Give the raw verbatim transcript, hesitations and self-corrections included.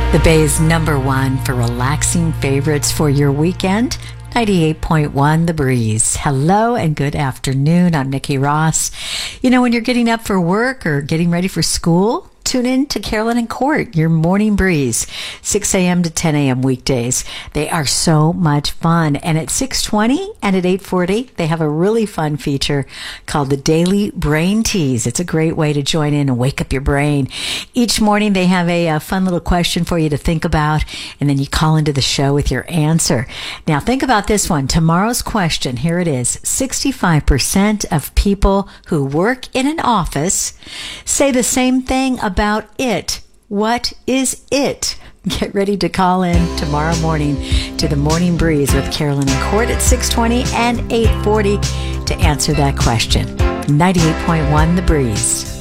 The Bay's number one for relaxing favorites for your weekend. ninety-eight point one The Breeze. Hello and good afternoon. I'm Nikki Ross. You know, when you're getting up for work or getting ready for school, tune in to Carolyn and Court, your morning breeze, six a.m. to ten a.m. weekdays. They are so much fun. And at six twenty and at eight forty, they have a really fun feature called the Daily Brain Tease. It's a great way to join in and wake up your brain. Each morning, they have a, a fun little question for you to think about, and then you call into the show with your answer. Now, think about this one. Tomorrow's question, here it is. sixty-five percent of people who work in an office say the same thing about about it. What is it? Get ready to call in tomorrow morning to the Morning Breeze with Carolyn and Court at six twenty and eight forty to answer that question. ninety-eight point one The Breeze.